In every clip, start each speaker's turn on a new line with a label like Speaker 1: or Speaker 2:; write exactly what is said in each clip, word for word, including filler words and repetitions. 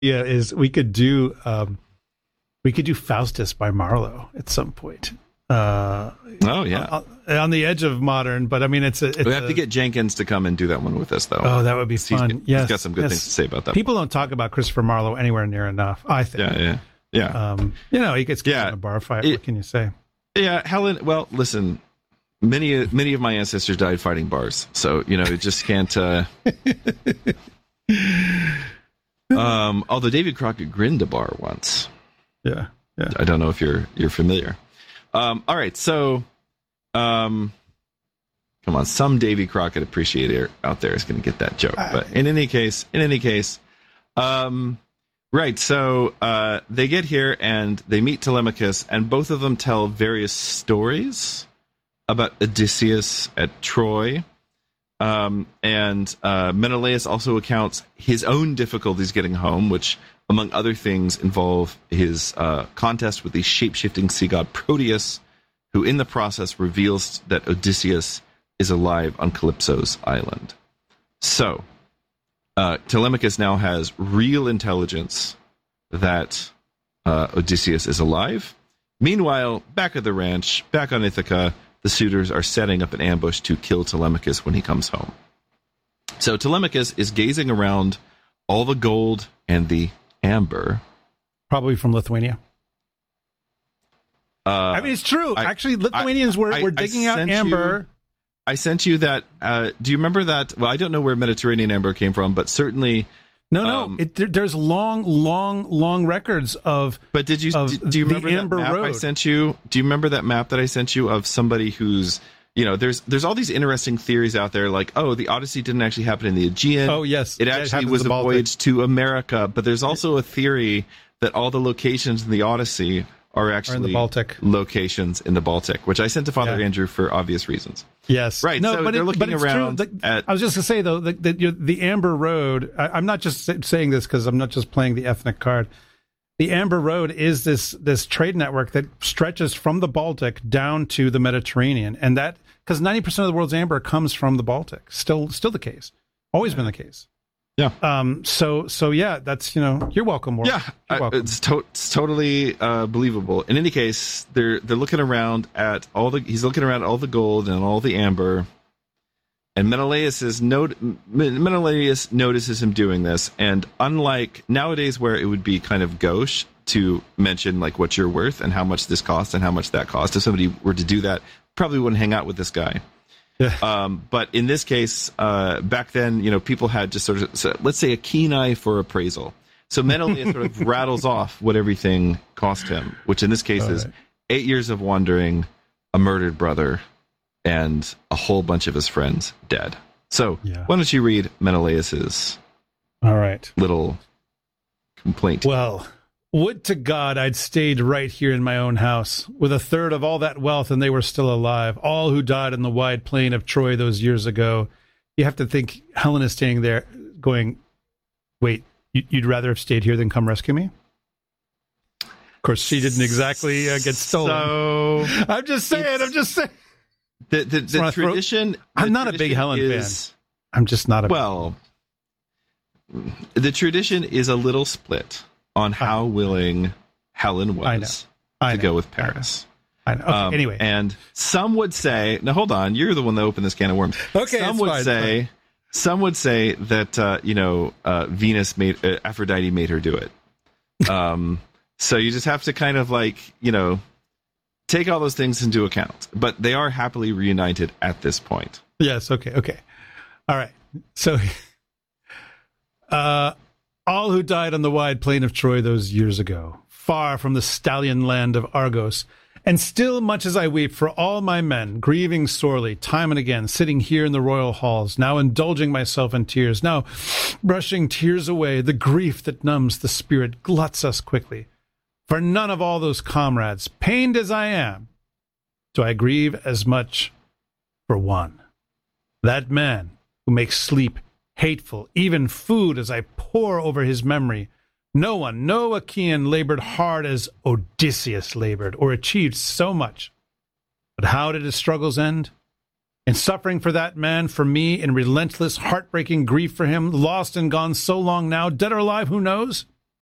Speaker 1: Yeah, is we could do um, we could do Faustus by Marlowe at some point. Uh,
Speaker 2: oh yeah,
Speaker 1: on, on the edge of modern, but I mean, it's a. It's
Speaker 2: we have
Speaker 1: a,
Speaker 2: to get Jenkins to come and do that one with us, though.
Speaker 1: Oh, that would be fun.
Speaker 2: He's,
Speaker 1: yes,
Speaker 2: he's got some good
Speaker 1: yes.
Speaker 2: things to say about that.
Speaker 1: People don't talk about Christopher Marlowe anywhere near enough. I think.
Speaker 2: Yeah, yeah, yeah.
Speaker 1: Um, you know, he gets killed
Speaker 2: yeah.
Speaker 1: in a bar fight.
Speaker 2: It,
Speaker 1: what can you say?
Speaker 2: Yeah, Helen. Well, listen. Many many of my ancestors died fighting bars, so you know it just can't. Uh... um, although David Crockett grinned a bar once.
Speaker 1: Yeah, yeah.
Speaker 2: I don't know if you're you're familiar. Um, all right, so, um, come on, some Davy Crockett appreciator out there is going to get that joke. But in any case, in any case, um, right. So uh, they get here and they meet Telemachus, and both of them tell various stories about Odysseus at Troy. Um, and uh, Menelaus also accounts his own difficulties getting home, which, among other things, involve his uh, contest with the shape-shifting sea god Proteus, who in the process reveals that Odysseus is alive on Calypso's island. So, uh, Telemachus now has real intelligence that uh, Odysseus is alive. Meanwhile, back at the ranch, back on Ithaca, the suitors are setting up an ambush to kill Telemachus when he comes home. So Telemachus is gazing around all the gold and the amber.
Speaker 1: Probably from Lithuania.
Speaker 2: Uh,
Speaker 1: I mean, it's true.
Speaker 2: I,
Speaker 1: Actually, Lithuanians
Speaker 2: I,
Speaker 1: were,
Speaker 2: I,
Speaker 1: were digging
Speaker 2: I
Speaker 1: out amber.
Speaker 2: You, I sent you that. Uh, do you remember that? Well, I don't know where Mediterranean amber came from, but certainly...
Speaker 1: No, no.
Speaker 2: Um,
Speaker 1: it, there, there's long, long, long records of.
Speaker 2: But did you
Speaker 1: of
Speaker 2: do, do you remember that
Speaker 1: Amber
Speaker 2: map
Speaker 1: Road.
Speaker 2: I sent you? Do you remember that map that I sent you of somebody who's, you know, there's there's all these interesting theories out there, like, oh, the Odyssey didn't actually happen in the Aegean.
Speaker 1: Oh, yes.
Speaker 2: It
Speaker 1: Yeah,
Speaker 2: actually
Speaker 1: it
Speaker 2: was a
Speaker 1: Baltic.
Speaker 2: voyage to America. But there's also a theory that all the locations in the Odyssey are actually
Speaker 1: Are in the Baltic.
Speaker 2: locations in the Baltic, which I sent to Father
Speaker 1: Yeah.
Speaker 2: Andrew for obvious reasons.
Speaker 1: Yes.
Speaker 2: Right,
Speaker 1: No,
Speaker 2: so
Speaker 1: but
Speaker 2: they're
Speaker 1: it,
Speaker 2: looking
Speaker 1: but it's
Speaker 2: around
Speaker 1: true. The,
Speaker 2: at-
Speaker 1: I was just going to say, though, that the, the, the Amber Road, I, I'm not just sa- saying this because I'm not just playing the ethnic card. The Amber Road is this this trade network that stretches from the Baltic down to the Mediterranean. And that, because ninety percent of the world's amber comes from the Baltic. Still still the case. Always been the case.
Speaker 2: Yeah.
Speaker 1: Um. So, so yeah, that's, you know, you're welcome, Warren.
Speaker 2: Yeah,
Speaker 1: You're
Speaker 2: uh,
Speaker 1: welcome.
Speaker 2: it's, to- it's totally uh, believable. In any case, they're they're looking around at all the he's looking around at all the gold and all the amber, and Menelaus is not- Menelaus notices him doing this, and unlike nowadays where it would be kind of gauche to mention like what you're worth and how much this costs and how much that costs, if somebody were to do that, probably wouldn't hang out with this guy.
Speaker 1: Yeah.
Speaker 2: Um, but in this case, uh, back then, you know, people had just sort of, so let's say, a keen eye for appraisal. So Menelaus sort of rattles off what everything cost him, which in this case
Speaker 1: All
Speaker 2: is
Speaker 1: right.
Speaker 2: eight years of wandering, a murdered brother, and a whole bunch of his friends dead. So
Speaker 1: Yeah.
Speaker 2: why don't you read Menelaus's
Speaker 1: All right.
Speaker 2: little complaint?
Speaker 1: Well, would to God I'd stayed right here in my own house, with a third of all that wealth and they were still alive, all who died in the wide plain of Troy those years ago. You have to think Helen is standing there going, wait, you- you'd rather have stayed here than come rescue me? Of course, she didn't exactly uh, get stolen.
Speaker 2: So
Speaker 1: I'm just saying, I'm just saying.
Speaker 2: the the, the
Speaker 1: wanna throw-
Speaker 2: tradition.
Speaker 1: I'm
Speaker 2: the
Speaker 1: not a big
Speaker 2: tradition
Speaker 1: Helen
Speaker 2: is,
Speaker 1: I'm just not a...
Speaker 2: Well, the tradition is a little split on how willing Helen
Speaker 1: I know.
Speaker 2: was
Speaker 1: I
Speaker 2: to
Speaker 1: know.
Speaker 2: go with Paris.
Speaker 1: I know. Okay,
Speaker 2: Um,
Speaker 1: anyway.
Speaker 2: And some would say, now hold on, you're the one that opened this can of worms.
Speaker 1: Okay,
Speaker 2: some
Speaker 1: it's
Speaker 2: would
Speaker 1: fine, it's
Speaker 2: say, some would say that uh, you know uh, Venus made uh, Aphrodite made her do it. Um, so you just have to kind of like you know take all those things into account. But they are happily reunited at this point.
Speaker 1: Yes, okay, okay. All right. So, uh, all who died on the wide plain of Troy those years ago, far from the stallion land of Argos, and still much as I weep for all my men, grieving sorely, time and again, sitting here in the royal halls, now indulging myself in tears, now brushing tears away, the grief that numbs the spirit gluts us quickly. For none of all those comrades, pained as I am, do I grieve as much for one. That man who makes sleep hateful, even food as I pore over his memory. No one, no Achaean labored hard as Odysseus labored, or achieved so much. But how did his struggles end? In suffering for that man, for me, in relentless, heartbreaking grief for him, lost and gone so long now, dead or alive, who knows?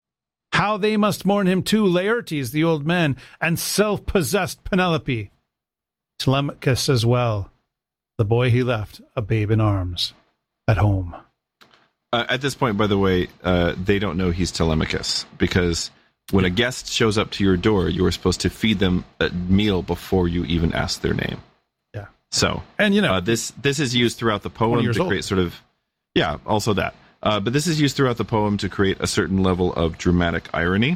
Speaker 1: How they must mourn him too, Laertes, the old man, and self-possessed Penelope. Telemachus as well, the boy he left, a babe in arms, at home.
Speaker 2: Uh, at this point, by the way, uh, they don't know he's Telemachus, because when a guest shows up to your door, you are supposed to feed them a meal before you even ask their name.
Speaker 1: Yeah.
Speaker 2: So,
Speaker 1: and you know,
Speaker 2: uh, this this is used throughout the poem to create old. sort of, yeah, also that. Uh, but this is used throughout the poem to create a certain level of dramatic irony,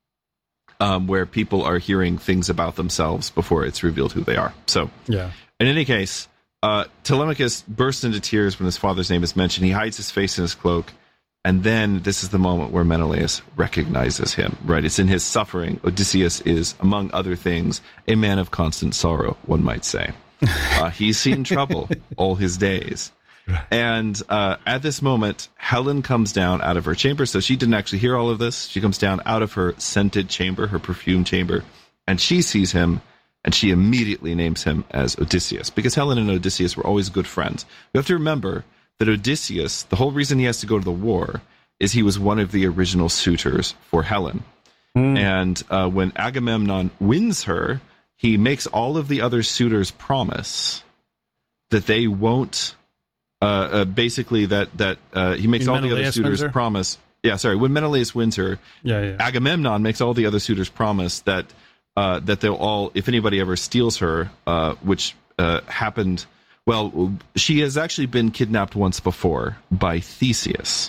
Speaker 2: um, where people are hearing things about themselves before it's revealed who they are. So,
Speaker 1: yeah.
Speaker 2: In any case, uh, Telemachus bursts into tears when his father's name is mentioned. He hides his face in his cloak. And then this is the moment where Menelaus recognizes him, right? It's in his suffering. Odysseus is, among other things, a man of constant sorrow, one might say. Uh, he's seen trouble all his days. And uh, at this moment, Helen comes down out of her chamber. So she didn't actually hear all of this. She comes down out of her scented chamber, her perfumed chamber, and she sees him, and she immediately names him as Odysseus, because Helen and Odysseus were always good friends. You have to remember that Odysseus, the whole reason he has to go to the war is he was one of the original suitors for Helen. Mm. And uh, when Agamemnon wins her, he makes all of the other suitors promise that they won't, uh, uh, basically that, that uh, he makes all Menelaus the other suitors promise. Yeah, sorry. When Menelaus wins her,
Speaker 1: yeah, yeah.
Speaker 2: Agamemnon makes all the other suitors promise that, uh, that they'll all, if anybody ever steals her, uh, which uh, happened... Well, she has actually been kidnapped once before by Theseus,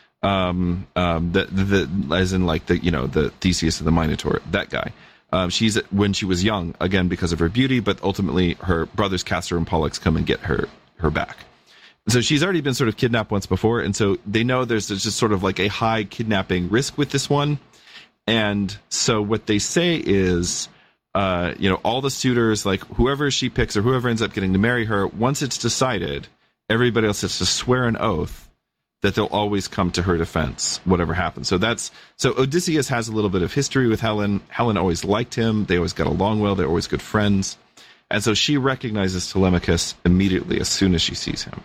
Speaker 2: um, um, the, the, the, as in like the you know the Theseus of the Minotaur, that guy. Um, she's when she was young, again because of her beauty, but ultimately her brothers Castor and Pollux come and get her her back. So she's already been sort of kidnapped once before, and so they know there's, there's just sort of like a high kidnapping risk with this one, and so what they say is. Uh, you know, all the suitors, like whoever she picks or whoever ends up getting to marry her, once it's decided, everybody else has to swear an oath that they'll always come to her defense, whatever happens. So that's so Odysseus has a little bit of history with Helen. Helen always liked him. They always got along well. They're always good friends. And so she recognizes Telemachus immediately as soon as she sees him.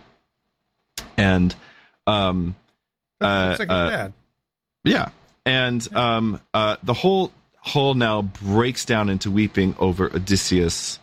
Speaker 2: And um, uh,
Speaker 1: like
Speaker 2: uh,
Speaker 1: dad.
Speaker 2: yeah, and um, uh, the whole. Hall now breaks down into weeping over Odysseus.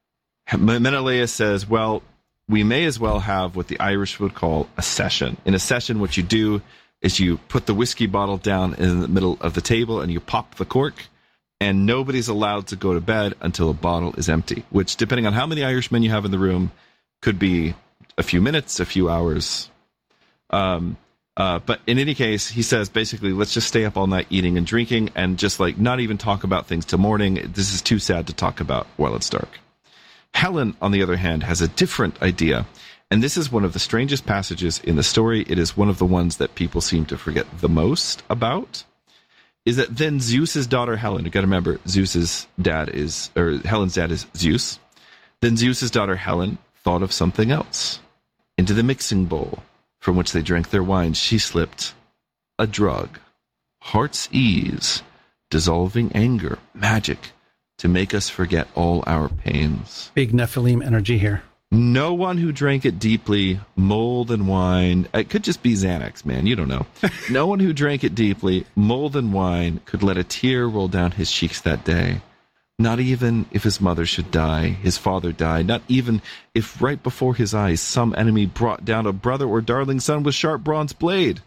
Speaker 2: Menelaus says, well, we may as well have what the Irish would call a session. In a session, what you do is you put the whiskey bottle down in the middle of the table and you pop the cork, and nobody's allowed to go to bed until a bottle is empty, which, depending on how many Irishmen you have in the room, could be a few minutes, a few hours. Um... Uh, but in any case, he says, basically, let's just stay up all night eating and drinking and just like not even talk about things till morning. This is too sad to talk about while it's dark. Helen, on the other hand, has a different idea. And this is one of the strangest passages in the story. It is one of the ones that people seem to forget the most about. Is that then Zeus's daughter Helen, you got to remember, Zeus's dad is, or Helen's dad is Zeus. Then Zeus's daughter Helen thought of something else. Into the mixing bowl from which they drank their wine, she slipped a drug, heart's ease, dissolving anger, magic, to make us forget all our pains.
Speaker 1: Big Nephilim energy here.
Speaker 2: No one who drank it deeply, mold and wine, it could just be Xanax, man, you don't know. No one who drank it deeply, mold and wine, could let a tear roll down his cheeks that day. Not even if his mother should die, his father die, not even if right before his eyes some enemy brought down a brother or darling son with sharp bronze blade.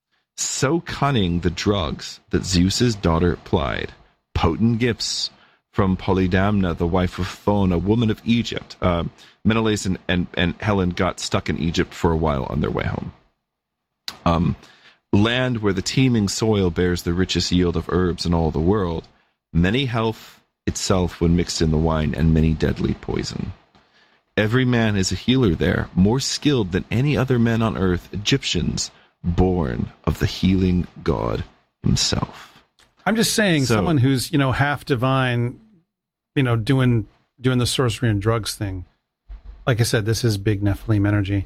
Speaker 2: So cunning the drugs that Zeus's daughter plied, potent gifts from Polydamna, the wife of Thon, a woman of Egypt. Uh, Menelaus and, and, and Helen got stuck in Egypt for a while on their way home. Um, land where the teeming soil bears the richest yield of herbs in all the world, many health itself when mixed in the wine, and many deadly poison. Every man is a healer there, more skilled than any other men on earth, Egyptians, born of the healing god himself.
Speaker 1: I'm just saying,
Speaker 2: so,
Speaker 1: someone who's, you know, half divine, you know, doing doing the sorcery and drugs thing. Like I said, this is big Nephilim energy.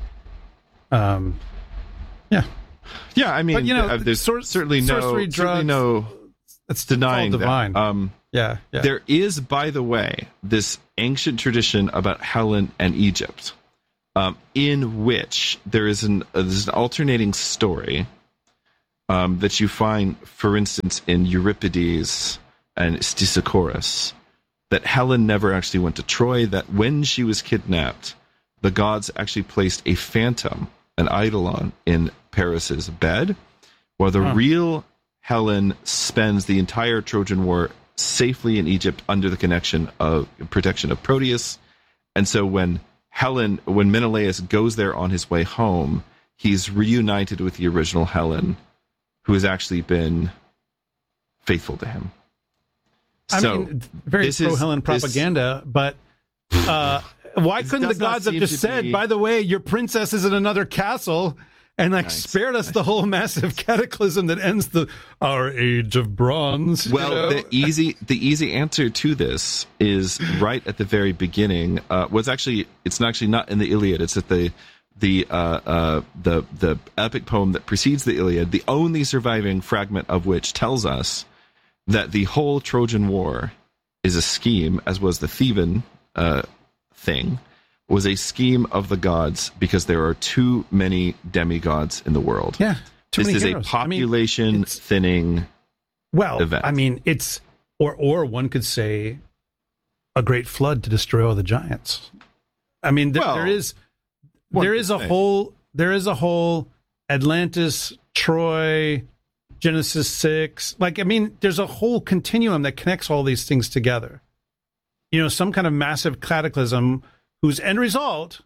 Speaker 1: Um, yeah.
Speaker 2: Yeah, I mean,
Speaker 1: but, you know,
Speaker 2: uh, there's
Speaker 1: sor-
Speaker 2: certainly no,
Speaker 1: sorcery,
Speaker 2: certainly
Speaker 1: drugs,
Speaker 2: no
Speaker 1: it's
Speaker 2: denying
Speaker 1: all divine.
Speaker 2: that. Um,
Speaker 1: Yeah, yeah.
Speaker 2: There is, by the way, this ancient tradition about Helen and Egypt, um, in which there is an uh, there's an alternating story um, that you find, for instance, in Euripides and Stesichorus, that Helen never actually went to Troy, that when she was kidnapped, the gods actually placed a phantom, an eidolon, in Paris's bed, while the huh. real Helen spends the entire Trojan War safely in Egypt under the connection of protection of Proteus. And so when Helen, when Menelaus goes there on his way home, he's reunited with the original Helen, who has actually been faithful to him.
Speaker 1: I
Speaker 2: so
Speaker 1: mean, very pro-Helen propaganda, this, but uh, why couldn't the gods have just said, be... by the way, your princess is in another castle, and like nice. spared us the whole massive cataclysm that ends the our age of bronze?
Speaker 2: Well,
Speaker 1: you know?
Speaker 2: the easy the easy answer to this is right at the very beginning. Uh, was actually it's actually not in the Iliad. It's at the the uh, uh, the the epic poem that precedes the Iliad. The only surviving fragment of which tells us that the whole Trojan War is a scheme, as was the Theban uh, thing, was a scheme of the gods because there are too many demigods in the world.
Speaker 1: Yeah, too
Speaker 2: this
Speaker 1: many
Speaker 2: is
Speaker 1: heroes.
Speaker 2: a population
Speaker 1: I mean,
Speaker 2: thinning
Speaker 1: well,
Speaker 2: event.
Speaker 1: I mean, it's or or one could say a great flood to destroy all the giants. I mean, there,
Speaker 2: well,
Speaker 1: there is there is a
Speaker 2: say.
Speaker 1: whole there is a whole Atlantis, Troy, Genesis six. Like, I mean, there's a whole continuum that connects all these things together. You know, some kind of massive cataclysm whose end result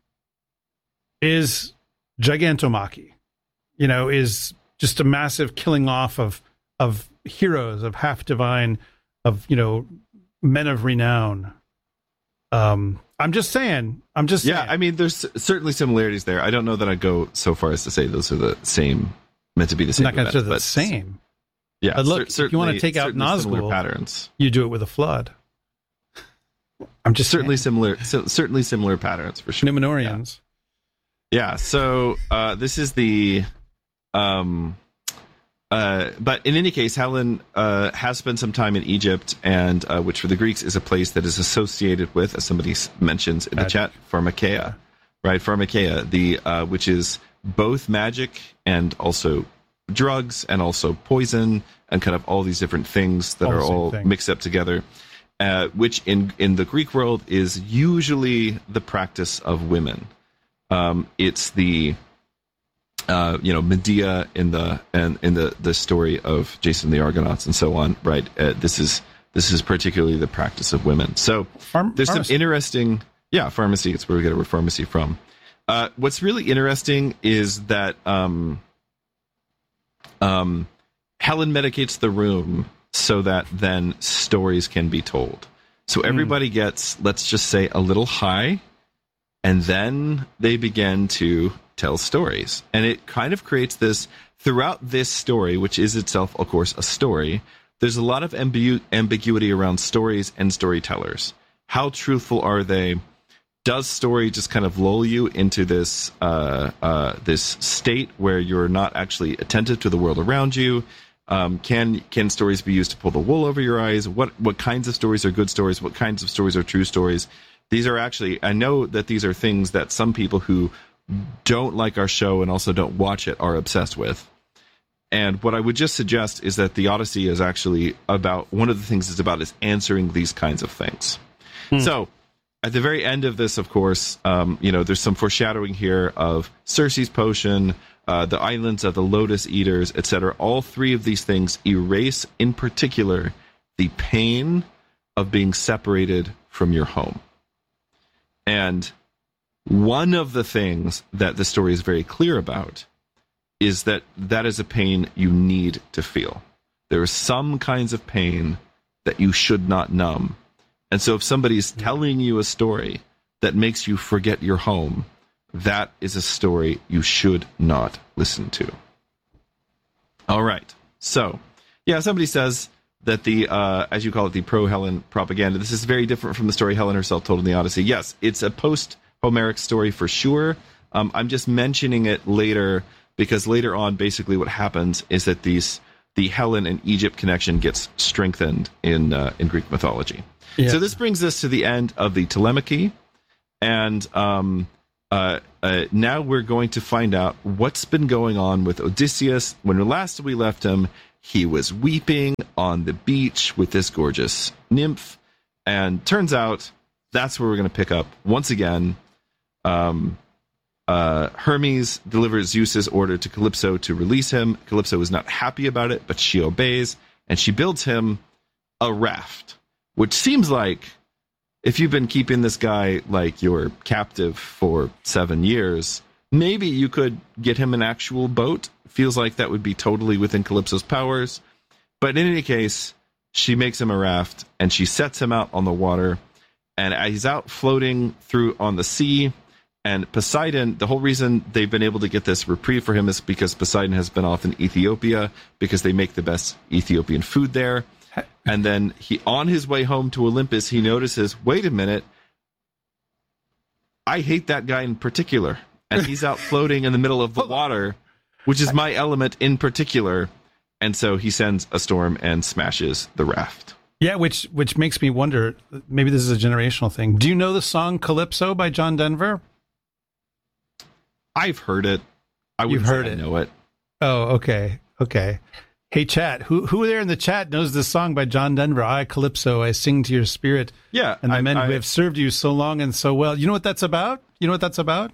Speaker 1: is gigantomachy, you know, is just a massive killing off of of heroes, of half divine, of, you know, men of renown. Um, I'm just saying. I'm just
Speaker 2: yeah.
Speaker 1: saying.
Speaker 2: I mean, there's certainly similarities there. I don't know that I'd go so far as to say those are the same, meant to be the same.
Speaker 1: I'm not going to say the
Speaker 2: but
Speaker 1: same.
Speaker 2: Yeah,
Speaker 1: but look, if you want to take out Nazgul,
Speaker 2: patterns,
Speaker 1: you do it with a flood. I'm just
Speaker 2: certainly
Speaker 1: saying.
Speaker 2: similar, so, certainly similar patterns for sure.
Speaker 1: Numenorians.
Speaker 2: Yeah. yeah so uh, this is the, um, uh, but in any case, Helen uh, has spent some time in Egypt, and uh, which for the Greeks is a place that is associated with, as somebody mentions in the magic. chat, Pharmakeia, right? Pharmakeia, the uh, which is both magic and also drugs and also poison and kind of all these different things that all are all thing. mixed up together. Uh, which in, in the Greek world is usually the practice of women. Um, it's the uh, you know Medea in the and in the, the story of Jason and the Argonauts and so on. Right. Uh, this is this is particularly the practice of women. So
Speaker 1: Pharm-
Speaker 2: there's
Speaker 1: pharmacy.
Speaker 2: some interesting yeah pharmacy. It's where we get our word pharmacy from. Uh, what's really interesting is that um, um, Helen medicates the room so that then stories can be told. So everybody mm. gets, let's just say, a little high, and then they begin to tell stories. And it kind of creates this, throughout this story, which is itself, of course, a story, there's a lot of ambigu- ambiguity around stories and storytellers. How truthful are they? Does story just kind of lull you into this uh, uh, this state where you're not actually attentive to the world around you? Um, can can stories be used to pull the wool over your eyes? What what kinds of stories are good stories? What kinds of stories are true stories? These are actually, I know that these are things that some people who don't like our show and also don't watch it are obsessed with. And what I would just suggest is that the Odyssey is actually about, one of the things it's about is answering these kinds of things. Hmm. So at the very end of this, of course, um, you know, there's some foreshadowing here of Circe's potion, Uh, the islands of the Lotus Eaters, et cetera. All three of these things erase, in particular, the pain of being separated from your home. And one of the things that the story is very clear about is that that is a pain you need to feel. There are some kinds of pain that you should not numb. And so if somebody's telling you a story that makes you forget your home, that is a story you should not listen to. All right. So, yeah, somebody says that the, uh, as you call it, the pro-Helen propaganda, this is very different from the story Helen herself told in the Odyssey. Yes, it's a post-Homeric story for sure. Um, I'm just mentioning it later because later on, basically what happens is that these the Helen and Egypt connection gets strengthened in uh, in Greek mythology. Yeah. So this brings us to the end of the Telemachy. And um, uh, uh, now we're going to find out what's been going on with Odysseus. When last we left him, he was weeping on the beach with this gorgeous nymph. And turns out that's where we're going to pick up once again. Um, uh, Hermes delivers Zeus's order to Calypso to release him. Calypso is not happy about it, but she obeys, and she builds him a raft, which seems like if you've been keeping this guy like your captive for seven years, maybe you could get him an actual boat. Feels like that would be totally within Calypso's powers. But in any case, she makes him a raft, and she sets him out on the water, and he's out floating through on the sea. And Poseidon, the whole reason they've been able to get this reprieve for him is because Poseidon has been off in Ethiopia, because they make the best Ethiopian food there. And then he, on his way home to Olympus, he notices, wait a minute, I hate that guy in particular. And he's out floating in the middle of the water, which is my element in particular. And so he sends a storm and smashes the raft.
Speaker 1: Yeah, which which makes me wonder, maybe this is a generational thing. Do you know the song Calypso by John Denver?
Speaker 2: I've heard it. I
Speaker 1: You've
Speaker 2: wouldn't
Speaker 1: heard
Speaker 2: say
Speaker 1: it.
Speaker 2: I know it.
Speaker 1: Oh, okay. Okay. Hey, chat, who who there in the chat knows this song by John Denver? I, Calypso, I sing to your spirit.
Speaker 2: Yeah.
Speaker 1: And the
Speaker 2: I,
Speaker 1: men
Speaker 2: I,
Speaker 1: who have served you so long and so well. You know what that's about? You know what that's about?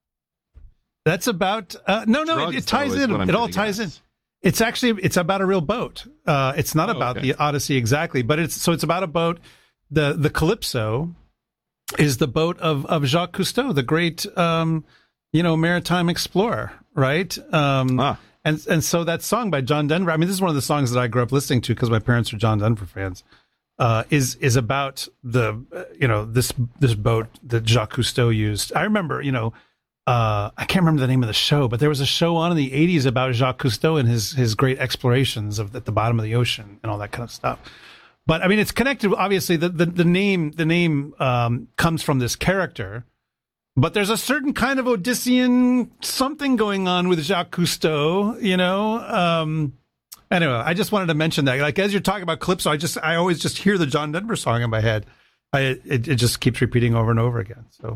Speaker 1: That's about, uh, no, no, it, it ties in. It all ties in. It's actually, it's about a real boat. Uh, it's not
Speaker 2: Oh,
Speaker 1: about
Speaker 2: okay.
Speaker 1: the Odyssey exactly, but it's, so it's about a boat. The, the Calypso is the boat of, of Jacques Cousteau, the great, um, you know, maritime explorer, right? Um,
Speaker 2: Ah.
Speaker 1: and, and so that song by John Denver, I mean, this is one of the songs that I grew up listening to because my parents are John Denver fans, uh, is, is about the, uh, you know, this, this boat that Jacques Cousteau used. I remember, you know, uh, I can't remember the name of the show, but there was a show on in the eighties about Jacques Cousteau and his, his great explorations of at the bottom of the ocean and all that kind of stuff. But I mean, it's connected. Obviously, the, the, the name, the name, um, comes from this character. But there's a certain kind of Odyssean something going on with Jacques Cousteau, you know? Um, anyway, I just wanted to mention that. Like, as you're talking about Calypso, I just, I always just hear the John Denver song in my head. I, it, it just keeps repeating over and over again. So,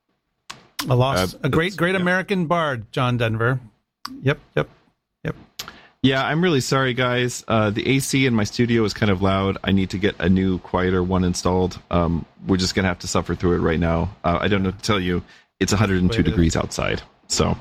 Speaker 1: a loss.
Speaker 2: Uh,
Speaker 1: a great, great
Speaker 2: yeah.
Speaker 1: American bard, John Denver. Yep, yep, yep.
Speaker 2: Yeah, I'm really sorry, guys. Uh, the A C in my studio is kind of loud. I need to get a new, quieter one installed. Um, we're just going to have to suffer through it right now. Uh, I don't know what to tell you. It's one hundred two
Speaker 1: Wait,
Speaker 2: degrees outside. So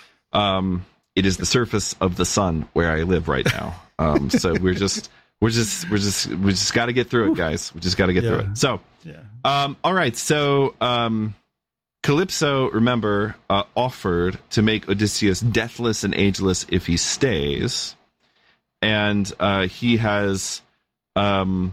Speaker 2: um, it is the surface of the sun where I live right now. Um, so we're just, we're just, we're just, we just got to get through it, guys. We just got to get
Speaker 1: Yeah.
Speaker 2: through it. So,
Speaker 1: Yeah.
Speaker 2: um, all right. So um, Calypso, remember, uh, offered to make Odysseus deathless and ageless if he stays. And uh, he has, um,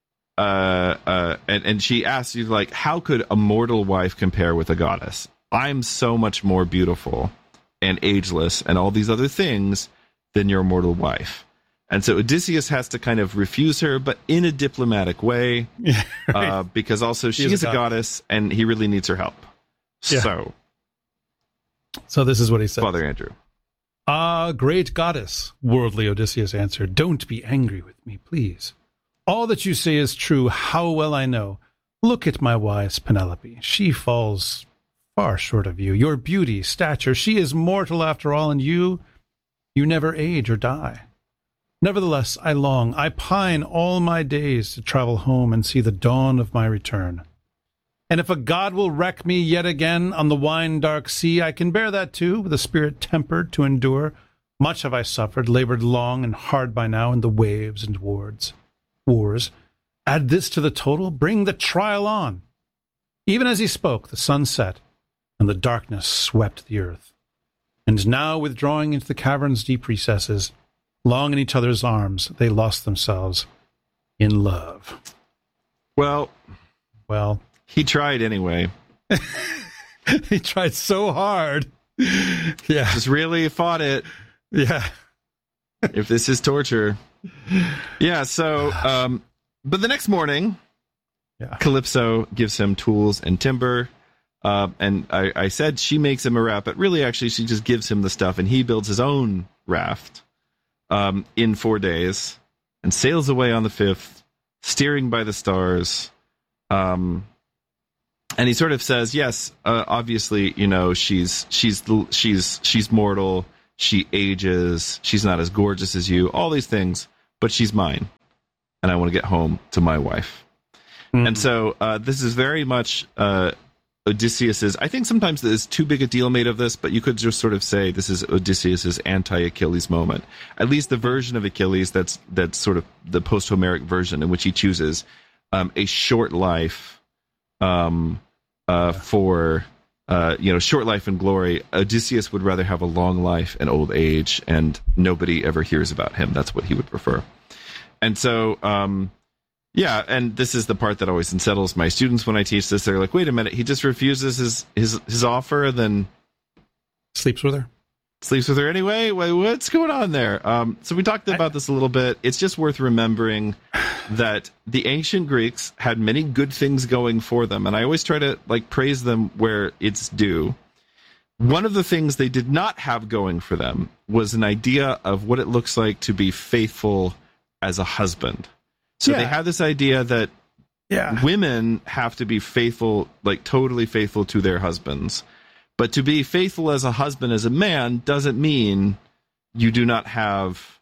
Speaker 2: uh, uh, and, and she asks you, like, how could a mortal wife compare with a goddess? I'm so much more beautiful and ageless and all these other things than your mortal wife. And so Odysseus has to kind of refuse her, but in a diplomatic way,
Speaker 1: Yeah, right.
Speaker 2: uh, because also she
Speaker 1: is
Speaker 2: is
Speaker 1: a
Speaker 2: a goddess and he really needs her help.
Speaker 1: Yeah.
Speaker 2: So,
Speaker 1: So this is what he says.
Speaker 2: Father Andrew.
Speaker 1: Ah, great goddess, worldly Odysseus answered, don't be angry with me, please. All that you say is true, how well I know. Look at my wise Penelope. She falls far short of you. Your beauty, stature, she is mortal after all, and you, you never age or die. Nevertheless, I long, I pine all my days to travel home and see the dawn of my return. And if a god will wreck me yet again on the wine-dark sea, I can bear that too, with a spirit tempered to endure. Much have I suffered, labored long and hard by now in the waves and wards, wars. Add this to the total, bring the trial on. Even as he spoke, the sun set, and the darkness swept the earth. And now, withdrawing into the cavern's deep recesses, long in each other's arms, they lost themselves in love.
Speaker 2: Well,
Speaker 1: Well,
Speaker 2: he tried anyway.
Speaker 1: he tried so hard. Yeah,
Speaker 2: Just really fought it.
Speaker 1: yeah.
Speaker 2: If this is torture. Yeah, so, um, but the next morning,
Speaker 1: Yeah.
Speaker 2: Calypso gives him tools and timber. Uh, and I, I said she makes him a raft, but really, actually, she just gives him the stuff, and he builds his own raft um, in four days and sails away on the fifth, steering by the stars. Um, and he sort of says, yes, uh, obviously, you know, she's she's she's she's mortal. She ages. She's not as gorgeous as you. All these things, but she's mine, and I want to get home to my wife. Mm-hmm. And so uh, this is very much uh, Odysseus's. I think sometimes there's too big a deal made of this, but you could just sort of say this is Odysseus's anti-Achilles moment. At least the version of Achilles that's that's sort of the post-Homeric version in which he chooses um, a short life um, uh, for. Uh, you know, short life and glory. Odysseus would rather have a long life and old age, and nobody ever hears about him. That's what he would prefer. And so, um, yeah, and this is the part that always unsettles my students when I teach this. They're like, wait a minute, he just refuses his, his, his offer and then
Speaker 1: sleeps with her?
Speaker 2: Sleeps with her anyway? What's going on there? Um, so we talked about this a little bit. It's just worth remembering that the ancient Greeks had many good things going for them, and I always try to like praise them where it's due. One of the things they did not have going for them was an idea of what it looks like to be faithful as a husband. So yeah. They had this idea that yeah. women have to be faithful, like totally faithful to their husbands. But to be faithful as a husband, as a man, doesn't mean you do not have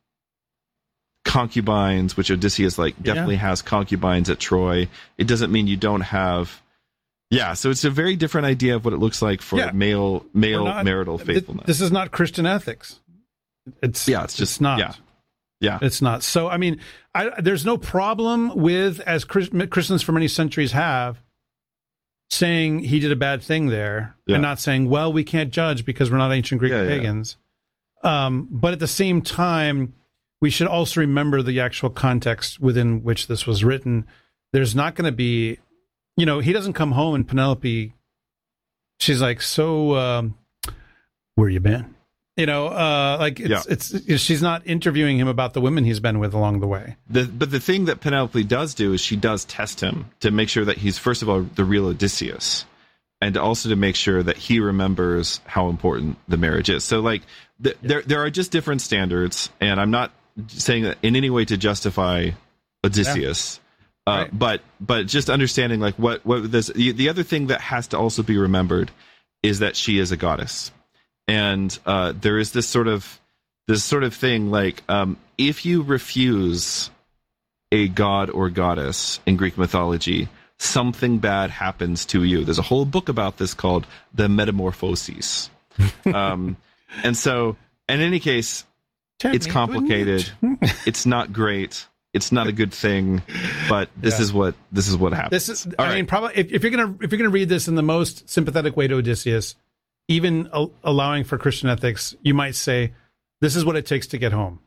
Speaker 2: concubines, which Odysseus like definitely yeah. has concubines at Troy. It doesn't mean you don't have, yeah. So it's a very different idea of what it looks like for yeah. male male not, marital faithfulness.
Speaker 1: This is not Christian ethics. It's
Speaker 2: yeah, it's just
Speaker 1: it's not.
Speaker 2: Yeah, yeah,
Speaker 1: it's not. So I mean, I, there's no problem with, as Christians for many centuries have, saying he did a bad thing there yeah. and not saying, well, we can't judge because we're not ancient Greek yeah, pagans. Yeah. Um, but at the same time, we should also remember the actual context within which this was written. There's not going to be, you know, he doesn't come home and Penelope, she's like, so um, where you been? You know, uh, like it's, yeah. it's, it's she's not interviewing him about the women he's been with along the way.
Speaker 2: The, but the thing that Penelope does do is she does test him to make sure that he's, first of all, the real Odysseus, and also to make sure that he remembers how important the marriage is. So, like, the, yeah. there there are just different standards, and I'm not saying that in any way to justify Odysseus, yeah. uh, right. but but just understanding like what what this the, the other thing that has to also be remembered is that she is a goddess. And uh, there is this sort of this sort of thing like um, if you refuse a god or goddess in Greek mythology, something bad happens to you. There's a whole book about this called The Metamorphoses. um, and so, in any case, Tell it's complicated. It's not great. It's not a good thing. But this yeah. is what this is what happens.
Speaker 1: This is.
Speaker 2: All
Speaker 1: I
Speaker 2: right.
Speaker 1: mean, probably if, if you're gonna if you're gonna read this in the most sympathetic way to Odysseus, even a- allowing for Christian ethics, you might say, this is what it takes to get home.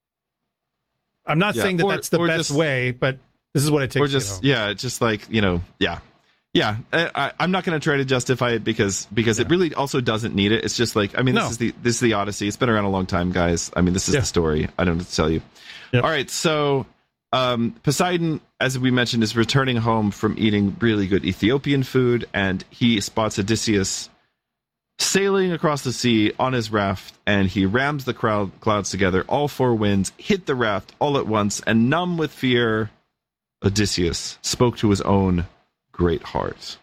Speaker 1: I'm not yeah, saying that or, that's the best just, way, but this is what it takes
Speaker 2: or just,
Speaker 1: to get home.
Speaker 2: Yeah, just like, you know, yeah. Yeah, I, I, I'm not going to try to justify it because because yeah. it really also doesn't need it. It's just like, I mean, this no. is the this is the Odyssey. It's been around a long time, guys. I mean, this is yeah. the story. I don't know what to tell you. Yep. All right, so um, Poseidon, as we mentioned, is returning home from eating really good Ethiopian food, and he spots Odysseus sailing across the sea on his raft, and he rams the crowd, clouds together. All four winds hit the raft all at once, and numb with fear, Odysseus spoke to his own great heart.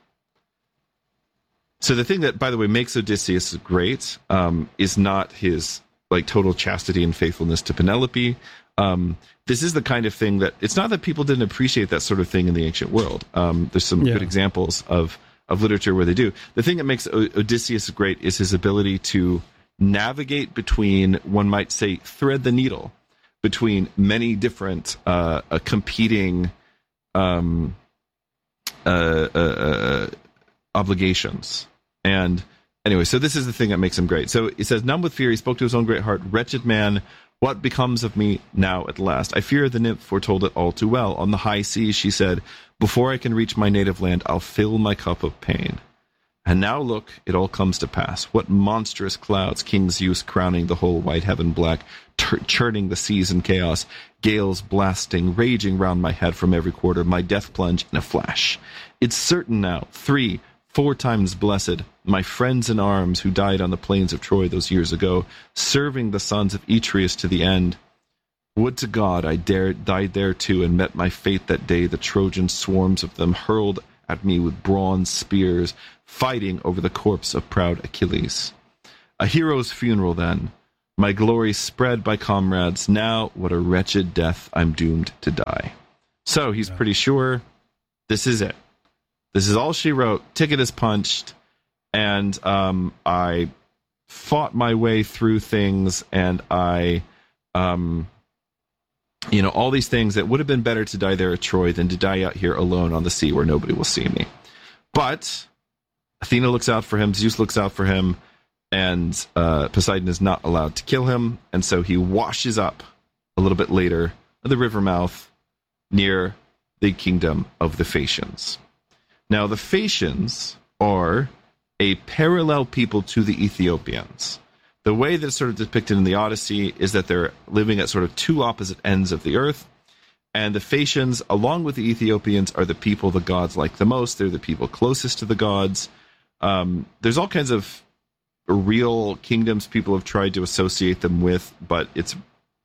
Speaker 2: So the thing that, by the way, makes Odysseus great um, is not his like total chastity and faithfulness to Penelope. Um, this is the kind of thing that, it's not that people didn't appreciate that sort of thing in the ancient world. Um, there's some yeah. good examples of of literature where they do. The thing that makes o- Odysseus great is his ability to navigate between, one might say, thread the needle between many different uh, uh, competing um, uh, uh, uh, obligations. And anyway, so this is the thing that makes him great. So it says, numb with fear, he spoke to his own great heart, wretched man, what becomes of me now at last? I fear the nymph foretold it all too well. On the high seas, she said, before I can reach my native land, I'll fill my cup of pain. And now look, it all comes to pass. What monstrous clouds, King Zeus crowning the whole white heaven black, tur- churning the seas in chaos, gales blasting, raging round my head from every quarter, my death plunge in a flash. It's certain now, three, four times blessed, my friends in arms who died on the plains of Troy those years ago, serving the sons of Atreus to the end. Would to God I dared, died there too, and met my fate that day, the Trojan swarms of them hurled at me with bronze spears, fighting over the corpse of proud Achilles. A hero's funeral then, my glory spread by comrades. Now what a wretched death I'm doomed to die. So he's yeah. pretty sure this is it. This is all she wrote. Ticket is punched. And um, I fought my way through things, and I, um, you know, all these things that would have been better to die there at Troy than to die out here alone on the sea where nobody will see me. But Athena looks out for him. Zeus looks out for him. And uh, Poseidon is not allowed to kill him, and so he washes up a little bit later at the river mouth near the kingdom of the Phaeacians. Now, the Phaeacians are a parallel people to the Ethiopians. The way that it's sort of depicted in the Odyssey is that they're living at sort of two opposite ends of the earth, and the Phaeacians, along with the Ethiopians, are the people the gods like the most. They're the people closest to the gods. Um, there's all kinds of real kingdoms people have tried to associate them with, but it's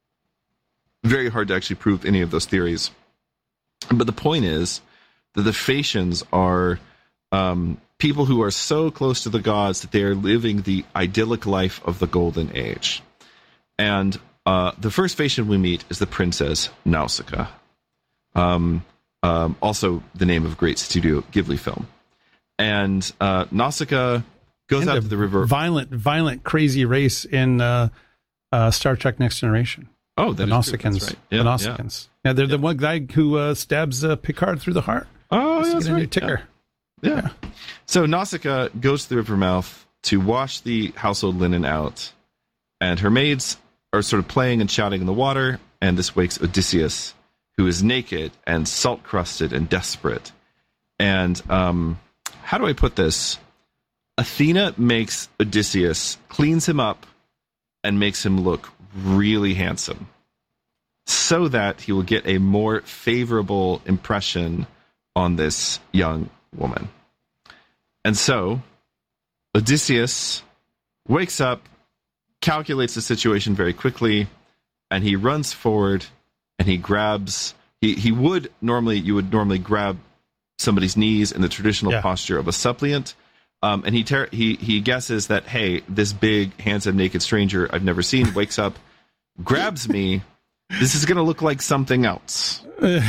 Speaker 2: very hard to actually prove any of those theories. But the point is that the Phaeacians are um, people who are so close to the gods that they are living the idyllic life of the Golden Age. And uh, the first Phaeacian we meet is the princess Nausicaa, um, um, also the name of a great Studio Ghibli film. And uh, Nausicaa goes
Speaker 1: and
Speaker 2: out to the river.
Speaker 1: Violent, violent, crazy race in uh, uh, Star Trek Next Generation.
Speaker 2: Oh,
Speaker 1: the Nausicaans. Right. Yeah, the Nausicaans. Yeah, yeah they're yeah. the one guy who uh, stabs uh, Picard through the heart.
Speaker 2: Oh,
Speaker 1: yeah,
Speaker 2: that's
Speaker 1: a
Speaker 2: right.
Speaker 1: new ticker.
Speaker 2: Yeah. Yeah. yeah. So Nausicaa goes to the river mouth to wash the household linen out, and her maids are sort of playing and shouting in the water, and this wakes Odysseus, who is naked and salt-crusted and desperate. And um, how do I put this? Athena makes Odysseus, cleans him up, and makes him look really handsome so that he will get a more favorable impression on this young woman. And so Odysseus wakes up, calculates the situation very quickly, and he runs forward and he grabs, he, he would normally, you would normally grab somebody's knees in the traditional yeah. posture of a suppliant. Um, and he ter- he he guesses that, hey, this big, handsome, naked stranger I've never seen wakes up, grabs me. This is going to look like something else.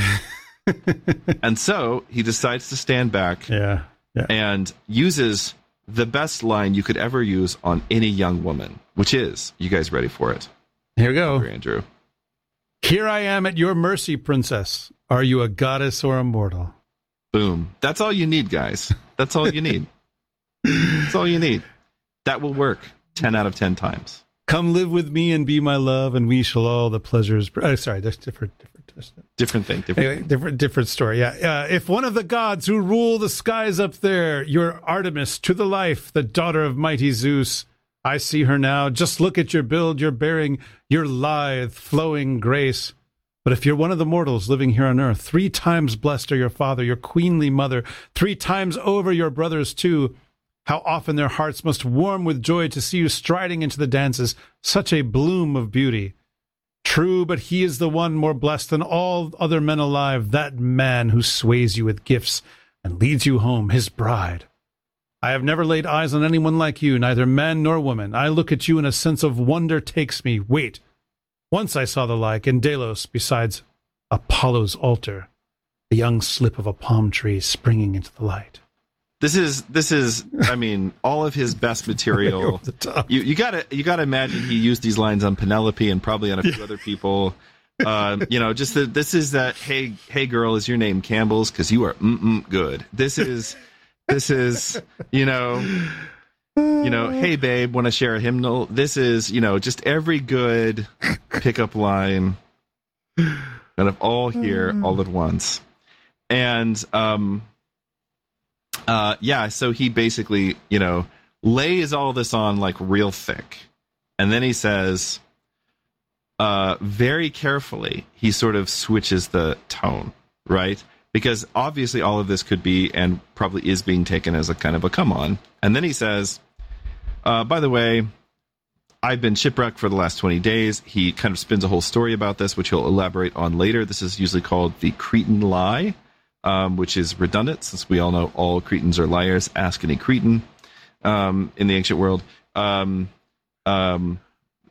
Speaker 2: And so he decides to stand back
Speaker 1: yeah, yeah.
Speaker 2: and uses the best line you could ever use on any young woman, which is, you guys ready for it?
Speaker 1: Here we go.
Speaker 2: Here, Andrew.
Speaker 1: Here I am at your mercy, princess. Are you a goddess or a mortal?
Speaker 2: Boom. That's all you need, guys. That's all you need. That's all you need. That will work ten out of ten times.
Speaker 1: Come live with me and be my love, and we shall all the pleasures. Oh, sorry, that's different, different,
Speaker 2: different thing. Different,
Speaker 1: anyway, different, different story. Yeah. Uh, if one of the gods who rule the skies up there, your Artemis to the life, the daughter of mighty Zeus, I see her now. Just look at your build, your bearing, your lithe, flowing grace. But if you're one of the mortals living here on earth, three times blessed are your father, your queenly mother, three times over your brothers too. How often their hearts must warm with joy to see you striding into the dances, such a bloom of beauty. True, but he is the one more blessed than all other men alive, that man who sways you with gifts and leads you home, his bride. I have never laid eyes on anyone like you, neither man nor woman. I look at you and a sense of wonder takes me. Wait, once I saw the like in Delos, besides Apollo's altar, a young slip of a palm tree springing into the light.
Speaker 2: This is this is I mean all of his best material. You you gotta you gotta imagine he used these lines on Penelope and probably on a few yeah. other people. Um, you know, just the, this is that hey hey girl, is your name Campbell's because you are mm-mm good. This is this is you know you know hey babe, want to share a hymnal? This is you know just every good pickup line kind of all here all at once, and um. Uh, yeah, so he basically, you know, lays all this on like real thick. And then he says, uh, very carefully, he sort of switches the tone, right? Because obviously all of this could be and probably is being taken as a kind of a come on. And then he says, uh, by the way, I've been shipwrecked for the last twenty days. He kind of spins a whole story about this, which he'll elaborate on later. This is usually called the Cretan lie. um, which is redundant since we all know all Cretans are liars. Ask any Cretan um, in the ancient world. Um, um,